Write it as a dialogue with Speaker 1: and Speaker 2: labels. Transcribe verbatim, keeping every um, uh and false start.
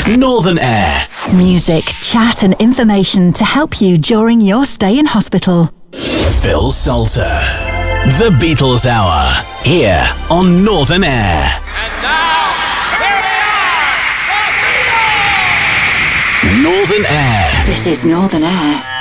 Speaker 1: Northern Air.
Speaker 2: Music, chat and information to help you during your stay in hospital.
Speaker 1: Phil Salter. The Beatles Hour. Here on Northern Air.
Speaker 3: And now, here they are! The Beatles!
Speaker 1: Northern Air.
Speaker 2: This is Northern Air.